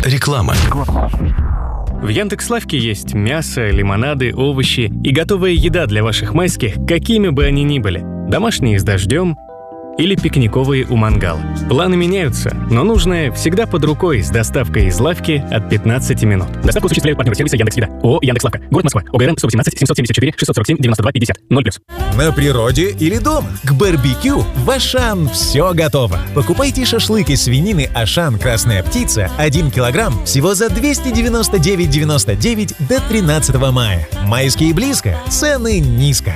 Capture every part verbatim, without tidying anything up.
Реклама. В Яндекс.Лавке есть мясо, лимонады, овощи и готовая еда для ваших майских, какими бы они ни были. Домашние с дождем или пикниковые у мангала. Планы меняются, но нужное всегда под рукой с доставкой из лавки от пятнадцати минут. Доставку осуществляют партнеры сервиса Яндекс.Еда. ООО «Яндекс.Лавка». Город Москва. ОГРН сто восемнадцать семьсот семьдесят четыре шестьсот сорок семь девяносто два пятьдесят. ноль плюс. На природе или дома? К барбекю в Ашан все готово. Покупайте шашлык из свинины Ашан «Красная птица» один килограмм всего за двести девяносто девять девяносто девять до тринадцатого мая. Майские близко, цены низко.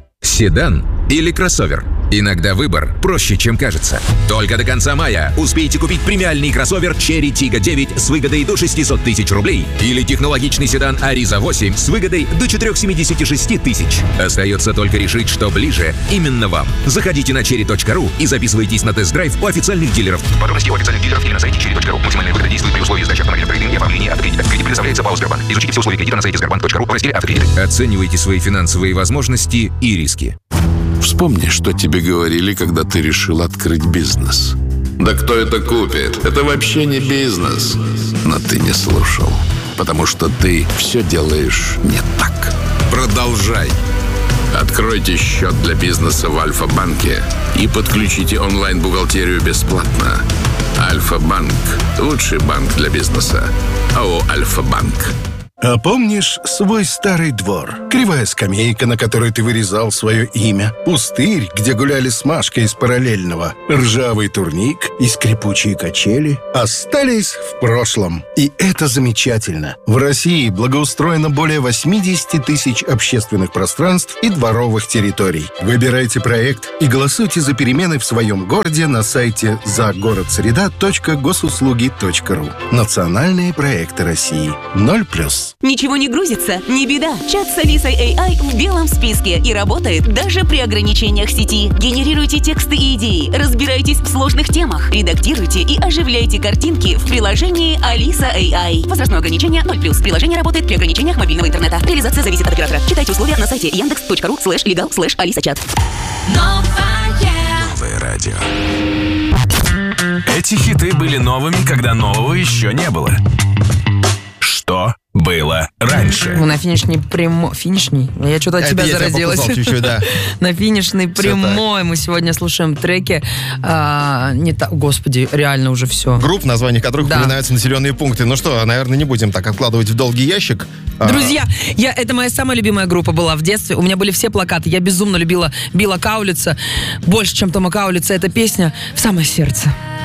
Седан или кроссовер? Иногда выбор проще, чем кажется. Только до конца мая успейте купить премиальный кроссовер Cherry Tiggo девять с выгодой до шестьсот тысяч рублей или технологичный седан Ariza восемь с выгодой до четыреста семьдесят шесть тысяч. Остается только решить, что ближе именно вам. Заходите на черри точка ру и записывайтесь на тест-драйв у официальных дилеров. Подробности у официальных дилеров или на сайте черри точка ру. Максимальная выгода действует при условии сдачи автомобиля в кредит и оформления автокредита. Кредит предоставляется ПАО «Сбербанк». Изучите все условия кредита на сайте сбербанк точка ру в разделе «Автокредиты». Оценивайте свои финансовые возможности и риски. Вспомни, что тебе говорили, когда ты решил открыть бизнес. Да кто это купит? Это вообще не бизнес. Но ты не слушал, потому что ты все делаешь не так. Продолжай. Откройте счет для бизнеса в Альфа-банке и подключите онлайн-бухгалтерию бесплатно. Альфа-банк – лучший банк для бизнеса. АО «Альфа-банк». А помнишь свой старый двор? Кривая скамейка, на которой ты вырезал свое имя. Пустырь, где гуляли с Машкой из параллельного. Ржавый турник и скрипучие качели остались в прошлом. И это замечательно. В России благоустроено более восемьдесят тысяч общественных пространств и дворовых территорий. Выбирайте проект и голосуйте за перемены в своем городе на сайте загородсреда точка госуслуги точка ру. Национальные проекты России. ноль плюс. Ничего не грузится? Не беда. Чат с Алисой эй ай в белом списке и работает даже при ограничениях сети. Генерируйте тексты и идеи, разбирайтесь в сложных темах, редактируйте и оживляйте картинки в приложении Алиса эй ай. Возрастное ограничение ноль плюс. Приложение работает при ограничениях мобильного интернета. Реализация зависит от оператора. Читайте условия на сайте яндекс точка ру слэш легал слэш алисачат. Новое радио. Эти хиты были новыми, когда нового еще не было. Что было раньше? На финишной прямой... Финишней? Я что-то от тебя заразилась. Чуть-чуть, да. На финишной прямой мы сегодня слушаем треки. А, не та... Господи, реально уже все. Групп, в названиях которых да. упоминаются населенные пункты. Ну что, наверное, не будем так откладывать в долгий ящик. Друзья, я, это моя самая любимая группа была в детстве. У меня были все плакаты. Я безумно любила Билла Каулица. Больше, чем Тома Каулица, эта песня в самое сердце.